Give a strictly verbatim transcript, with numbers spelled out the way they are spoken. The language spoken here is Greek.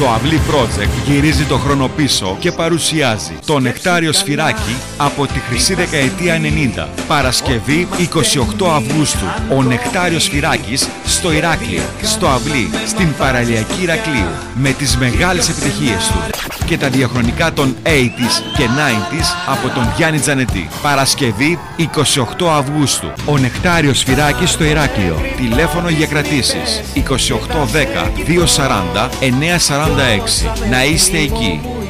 Το Αυλή Project γυρίζει το χρόνο πίσω και παρουσιάζει το Νεκτάριο Σφυράκι από τη χρυσή δεκαετία ενενήντα. Παρασκευή εικοστή όγδοη Αυγούστου. Ο Νεκτάριος Σφυράκης στο Ηράκλειο, στο Αυλή, στην παραλιακή Ηρακλείου, με τις μεγάλες επιτυχίες του και τα διαχρονικά των ογδόντα και ενενήντα από τον Γιάννη Τζανετή. Παρασκευή εικοστή όγδοη Αυγούστου. Ο Νεκτάριος Σφυράκης στο Ηράκλειο. Τηλέφωνο για κρατήσεις είκοσι οκτώ δέκα διακόσια σαράντα εννιακόσια σαράντα έξι. Να είστε εκεί.